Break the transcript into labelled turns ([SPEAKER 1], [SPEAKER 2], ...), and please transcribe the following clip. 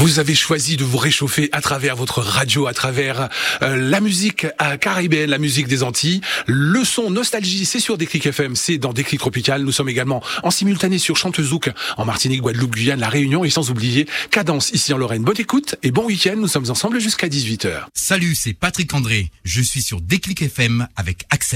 [SPEAKER 1] Vous avez choisi de vous réchauffer à travers votre radio, à travers la musique caribéenne, la musique des Antilles. Le son Nostalgie, c'est sur Déclic FM, c'est dans Déclic Tropical. Nous sommes également en simultané sur Chantezouk, en Martinique, Guadeloupe, Guyane, La Réunion et sans oublier Cadence ici en Lorraine. Bonne écoute et bon week-end, nous sommes ensemble jusqu'à 18h.
[SPEAKER 2] Salut, c'est Patrick André. Je suis sur Déclic FM avec Axel.